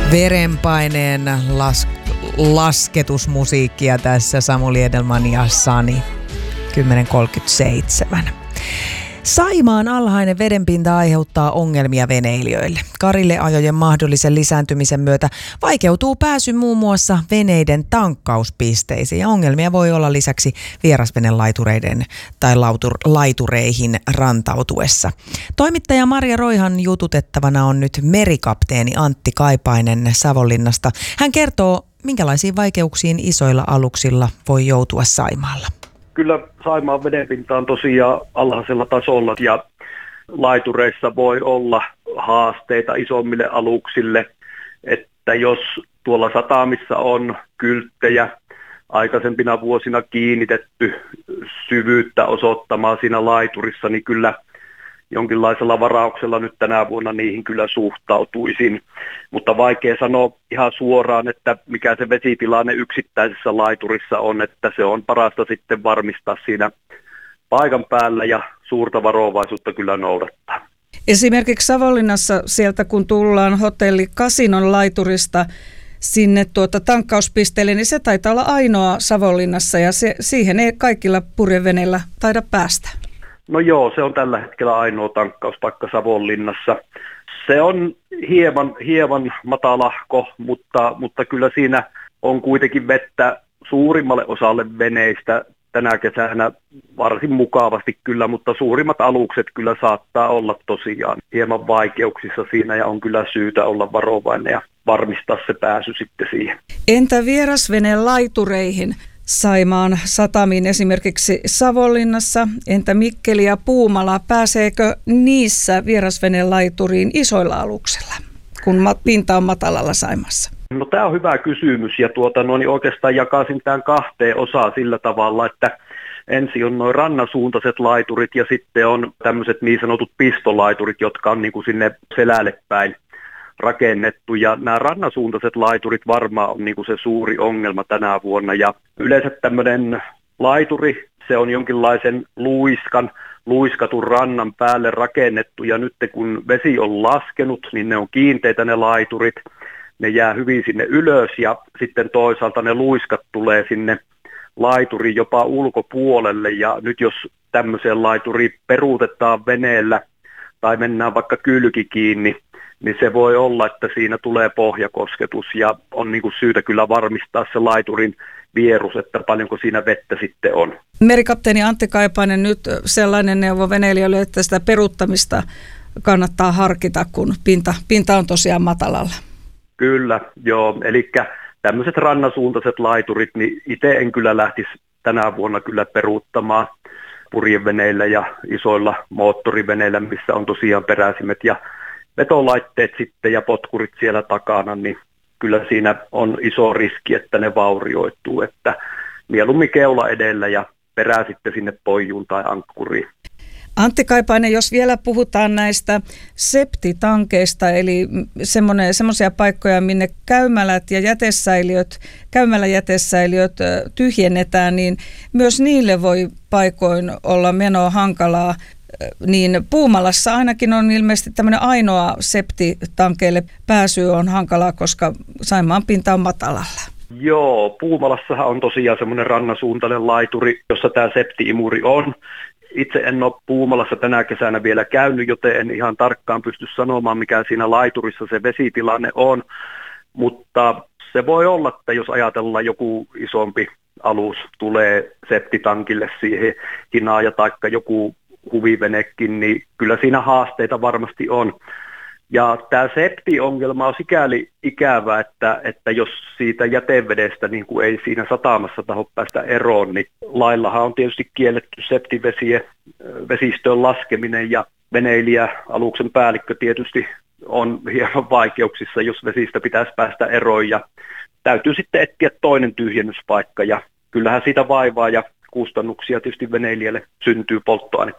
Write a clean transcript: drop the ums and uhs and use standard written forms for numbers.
Verenpaineen lasketusmusiikkia tässä Samuli Edelman ja Sani 10.37. Saimaan alhainen vedenpinta aiheuttaa ongelmia veneilijöille. Karilleajojen mahdollisen lisääntymisen myötä vaikeutuu pääsy muun muassa veneiden tankkauspisteisiin ja ongelmia voi olla lisäksi vierasvenelaitureiden tai laitureihin rantautuessa. Toimittaja Marja Roihan jututettavana on nyt merikapteeni Antti Kaipainen Savonlinnasta. Hän kertoo, minkälaisiin vaikeuksiin isoilla aluksilla voi joutua Saimaalla. Kyllä Saimaan vedenpinta on tosiaan alhaisella tasolla ja laitureissa voi olla haasteita isommille aluksille, että jos tuolla satamissa on kylttejä aikaisempina vuosina kiinnitetty syvyyttä osoittamaan siinä laiturissa, niin kyllä jonkinlaisella varauksella nyt tänä vuonna niihin kyllä suhtautuisin. Mutta vaikea sanoa ihan suoraan, että mikä se vesitilanne yksittäisessä laiturissa on, että se on parasta sitten varmistaa siinä paikan päällä ja suurta varovaisuutta kyllä noudattaa. Esimerkiksi Savonlinnassa sieltä kun tullaan hotelli Casinon laiturista sinne tankkauspisteelle, niin se taitaa olla ainoa Savonlinnassa ja siihen ei kaikilla purjeveneillä taida päästä. No joo, se on tällä hetkellä ainoa tankkauspaikka Savonlinnassa. Se on hieman matalahko, mutta kyllä siinä on kuitenkin vettä suurimmalle osalle veneistä tänä kesänä varsin mukavasti kyllä, mutta suurimmat alukset kyllä saattaa olla tosiaan hieman vaikeuksissa siinä ja on kyllä syytä olla varovainen ja varmistaa se pääsy sitten siihen. Entä vierasveneen laitureihin? Saimaan satamiin esimerkiksi Savonlinnassa, entä Mikkeli ja Puumala, pääseekö niissä vierasveneen laituriin isoilla aluksilla, kun pinta on matalalla Saimaassa? No tämä on hyvä kysymys ja niin oikeastaan jakaisin tämän kahteen osaan sillä tavalla, että ensin on nuo rannasuuntaiset laiturit ja sitten on tämmöiset niin sanotut pistolaiturit, jotka on niin kuin sinne selälle päin rakennettu ja nämä rannasuuntaiset laiturit varmaan on niin kuin se suuri ongelma tänä vuonna ja yleensä tämmöinen laituri, se on jonkinlaisen luiskatun rannan päälle rakennettu ja nyt kun vesi on laskenut, niin ne on kiinteitä ne laiturit, ne jää hyvin sinne ylös ja sitten toisaalta ne luiskat tulee sinne laiturin jopa ulkopuolelle ja nyt jos tämmöiseen laituriin peruutetaan veneellä tai mennään vaikka kylki kiinni, niin se voi olla, että siinä tulee pohjakosketus ja on niin kuin syytä kyllä varmistaa se laiturin vierus, että paljonko siinä vettä sitten on. Merikapteeni Antti Kaipainen, nyt sellainen neuvo veneilijöille, että sitä peruuttamista kannattaa harkita, kun pinta on tosiaan matalalla. Kyllä, joo. Eli tämmöiset rannasuuntaiset laiturit, niin itse en kyllä lähtisi tänä vuonna kyllä peruuttamaan purjeveneillä ja isoilla moottoriveneillä, missä on tosiaan peräsimet ja vetolaitteet sitten ja potkurit siellä takana, niin kyllä siinä on iso riski, että ne vaurioituu, että mieluummin keula edellä ja perää sitten sinne poijuun tai ankkuriin. Antti Kaipainen, jos vielä puhutaan näistä septitankeista, eli semmoisia paikkoja, minne käymäläjätesäiliöt tyhjennetään, niin myös niille voi paikoin olla menoa hankalaa. Niin Puumalassa ainakin on ilmeisesti tämmöinen ainoa septitankeille pääsy on hankalaa, koska Saimaan pinta on matalalla. Joo, Puumalassahan on tosiaan semmoinen rannasuuntainen laituri, jossa tämä septi-imuri on. Itse en ole Puumalassa tänä kesänä vielä käynyt, joten en ihan tarkkaan pysty sanomaan, mikä siinä laiturissa se vesitilanne on. Mutta se voi olla, että jos ajatellaan joku isompi alus tulee septitankille siihen hinaaja taikka joku huvivenekin, niin kyllä siinä haasteita varmasti on. Ja tämä septi-ongelma on sikäli ikävä, että jos siitä jätevedestä niin kuin ei siinä satamassa taho päästä eroon, niin laillahan on tietysti kielletty vesistöön laskeminen ja veneilijä, aluksen päällikkö tietysti on hieman vaikeuksissa, jos vesistä pitäisi päästä eroon ja täytyy sitten etsiä toinen tyhjennyspaikka ja kyllähän siitä vaivaa ja kustannuksia tietysti veneilijälle syntyy polttoainekustannuksia.